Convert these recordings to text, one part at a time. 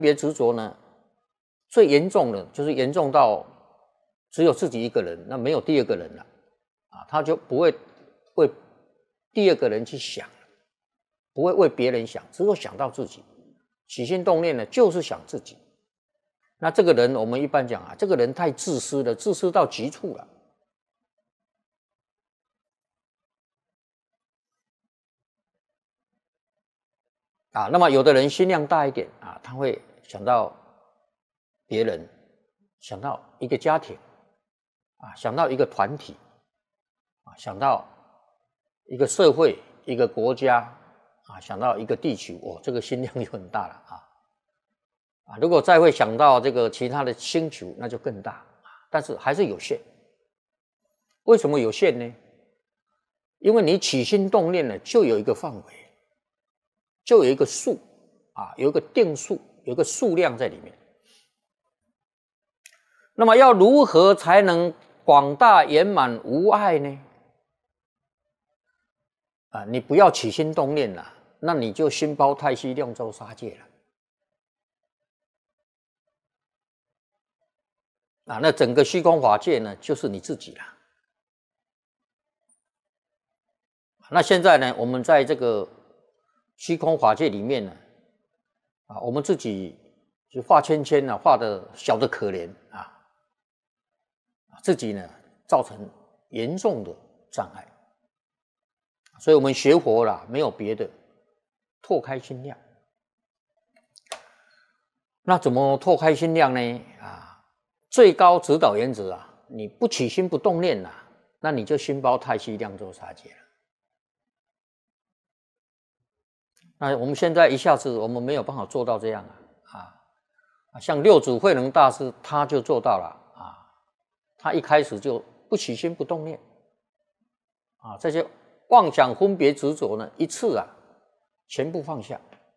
别执着呢，最严重的就是严重到只有自己一个人，那没有第二个人了啊，他就不会为第二个人去想，不会为别人想，只有想到自己。起心动念呢，就是想自己。那这个人，我们一般讲啊，这个人太自私了，自私到极处了。啊，那么有的人心量大一点啊，他会想到别人，想到一个家庭，啊，想到一个团体，啊，想到一个社会、一个国家，啊，想到一个地区，哦，这个心量就很大了啊。啊，如果再会想到这个其他的星球，那就更大，但是还是有限。为什么有限呢？因为你起心动念呢，就有一个范围，就有一个数啊，有一个定数，有一个数量在里面。那么要如何才能广大圆满无碍呢？啊，你不要起心动念了，那你就心包太虚，量周杀戒了。啊，那整个虚空法界呢，就是你自己了。那现在呢，我们在这个虚空法界里面呢，啊，我们自己就画圈圈呢，画的小的可怜啊，自己呢造成严重的障碍。所以我们学佛啦，没有别的，拓开心量。那怎么拓开心量呢？啊，最高指导原则啊，你不起心不动念啦，那你就心包太虚，量周杀戒了。那我们现在一下子我们没有办法做到这样像六祖慧能大师他就做到了啊，他一开始就不起心不动念啊，这些妄想分别执着呢，一次啊全部放下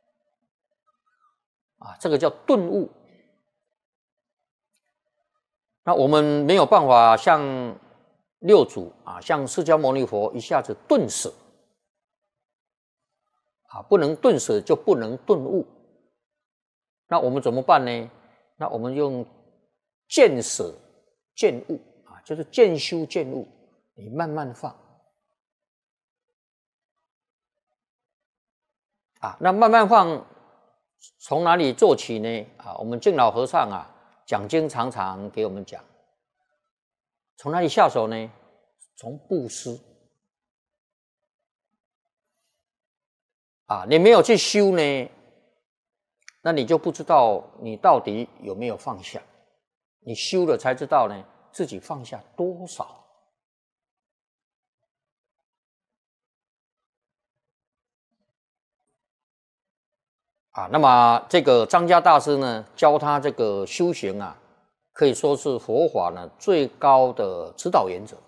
啊，这个叫顿悟。那我们没有办法像六祖啊，像释迦牟尼佛一下子顿舍啊，不能顿舍就不能顿悟。那我们怎么办呢？那我们用渐舍渐悟啊，就是渐修渐悟，你慢慢放啊。那慢慢放，从哪里做起呢？啊，我们净老和尚啊讲经常常给我们讲，从哪里下手呢？从布施啊，你没有去修呢，那你就不知道你到底有没有放下。你修了才知道呢，自己放下多少。啊，那么这个张家大师呢，教他这个修行啊，可以说是佛法呢最高的指导原则。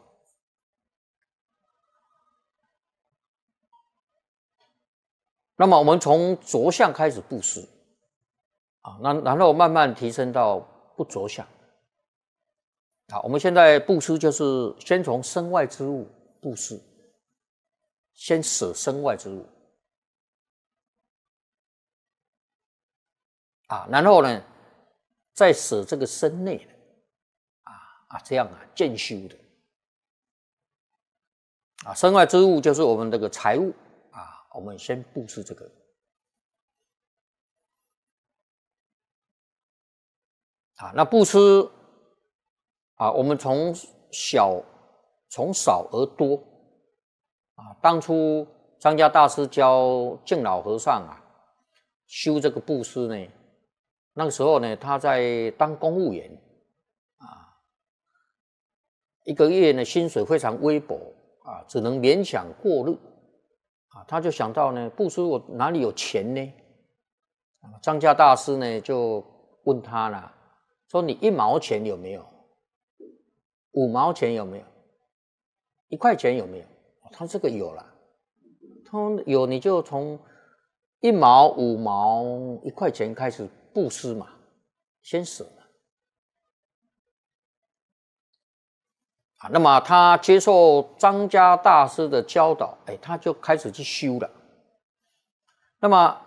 那么我们从着相开始布施啊，然后慢慢提升到不着相。好，我们现在布施就是先从身外之物布施，先舍身外之物啊，然后呢，再舍这个身内的这样渐修的啊，身外之物就是我们这个财物啊，我们先布施这个啊，那布施啊，我们从少而多啊。当初张家大师教净老和尚啊修这个布施呢，那个时候呢，他在当公务员啊，一个月呢薪水非常微薄啊，只能勉强过日啊。他就想到呢，布施我哪里有钱呢？张家大师呢就问他了，说你1毛钱有没有？5毛钱有没有？1块钱有没有？他这个有了，他有你就从1毛、5毛、1块钱开始布施嘛，先舍嘛。那么他接受张家大师的教导，他就开始去修了。那么